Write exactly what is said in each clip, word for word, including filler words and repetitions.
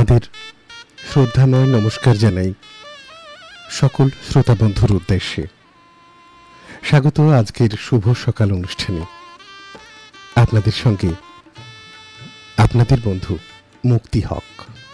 আমাদের শ্রদ্ধাময় নমস্কার জানাই সকল শ্রোতা বন্ধুর উদ্দেশ্যে। স্বাগত আজকের শুভ সকাল অনুষ্ঠানে। আপনাদের সঙ্গে আপনাদের বন্ধু মুক্তি হক।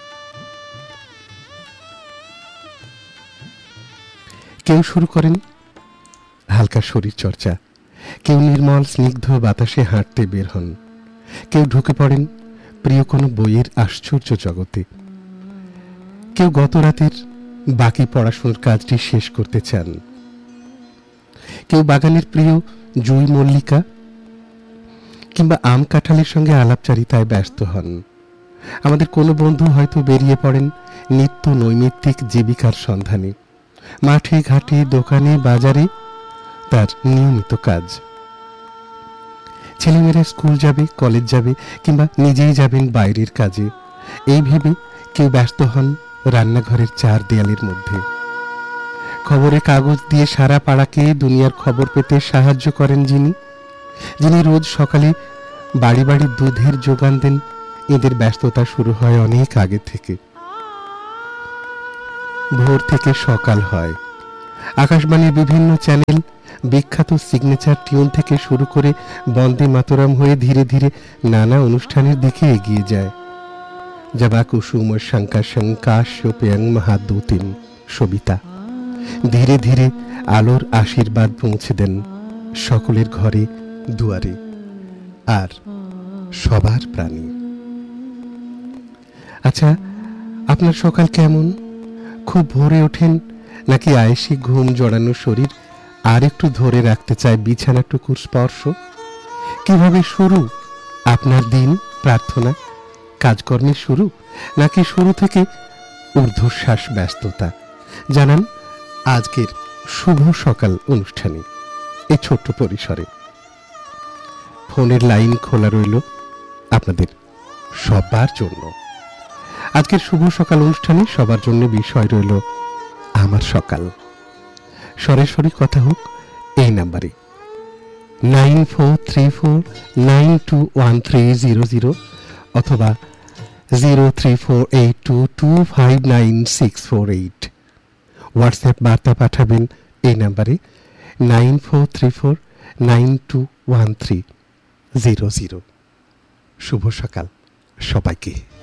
কেউ শুরু করেন হালকা শরীর চর্চা, কেউ নির্মল স্নিগ্ধ বাতাসে হাঁটতে বের হন, কেউ ঢুকে পড়েন প্রিয় কোনো বইয়ের আশ্চর্য জগতে, কেউ গত রাতের বাকি পড়াশোনার কাজটি শেষ করতে চান, কেউ বাগানের প্রিয় জুঁই মল্লিকা কিংবা আম কাঁঠালের সঙ্গে আলাপচারিতায় ব্যস্ত হন। আমাদের কোনো বন্ধু হয়তো বেরিয়ে পড়েন নিত্য নৈমিত্তিক জীবিকার সন্ধানে, মাঠে ঘাটে দোকানে বাজারে তার নিয়মিত কাজ। ছেলেমেয়েরা স্কুল যাবে, কলেজ যাবে কিংবা নিজেই যাবেন বাইরের কাজে, এই ভেবে কেউ ব্যস্ত হন রান্নাঘরের চার দেয়ালের মধ্যে। খবরের কাগজ দিয়ে সারা পাড়াকে দুনিয়ার খবর পেতে সাহায্য করেন যিনি, যিনি রোজ সকালে বাড়ি বাড়ি দুধের যোগান দেন, এদের ব্যস্ততা শুরু হয় অনেক আগে থেকে। ভোর থেকে সকাল হয়, আকাশবাণীর বিভিন্ন চ্যানেল বিখ্যাত সিগনেচার টিউন থেকে শুরু করে বন্দে মাতরম হয়ে ধীরে ধীরে নানা অনুষ্ঠানের দিকে এগিয়ে যায়। জবা কুসুম শঙ্কা শঙ্কাশ্যোপয়ং মহাদূতিম সবিতা ধীরে ধীরে আলোর আশীর্বাদ পৌঁছে দেন সকলের ঘরে দুয়ারে আর সবার প্রাণী। আচ্ছা, আপনার সকাল কেমন? খুব ভোরে ওঠেন নাকি আয়েসি ঘুম জড়ানো শরীর আর একটু ধরে রাখতে চায় বিছানাটুকুর স্পর্শ? কিভাবে শুরু আপনার দিন? প্রার্থনা, কাজকর্মের শুরু, নাকি শুরু থেকে ঊর্ধ্বশ্বাস ব্যস্ততা? জানান আজকের শুভ সকাল অনুষ্ঠানে এই ছোট্ট পরিসরে। ফোনের লাইন খোলা রইল আপনাদের সবার জন্য। আজকের শুভ সকাল অনুষ্ঠানে সবার জন্য বিষয় রইল আমার সকাল। সরাসরি কথা হোক এই নাম্বারে nine four three four nine two one three zero zero অথবা zero three four eight two two five nine six four eight. WhatsApp বার্তা পাঠাবেন এই নাম্বারে nine four three four nine two one three zero zero. শুভ সকাল সবাইকে।